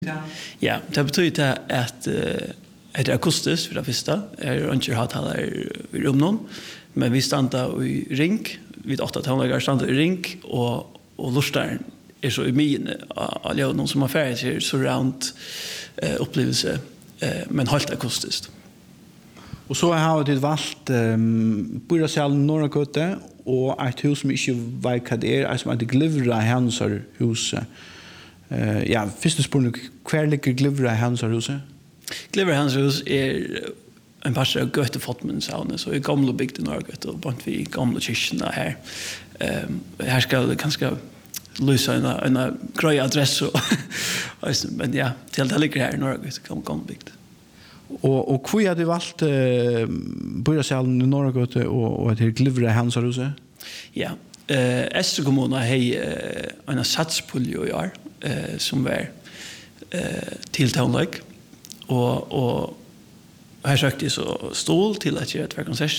Ja, det betyder att det är akustiskt för det första. Inte har talat i rummen, men vi stannar i ring. Vi 8 tonläggare stannar i ring och lustaren är så i min någon som har färdigt till surround upplevelse men helt akustiskt. Och så har det valt Byrasal Norrgöte och ett hus som inte vet vad det är, som heter Glivra Hansar huset. Ja, första spåret, hur ligger Glivra Hansar huset? Glivra Hansar hus är en par av Götefottmensavne, så i gamla bygden Norrgöte och bort vid gamla kyrkorna här. Här ska det ganska lysa en gröj adress men ja, till det ligger här i Norrgöte, gamla bygden. Och hur har du valt Byrasal Norrgöte och till Glivra Hansar huset? Ja, Estre kommun har en satspulje i år som var till tonlägg och här sökte jag så stål till att göra ett konsert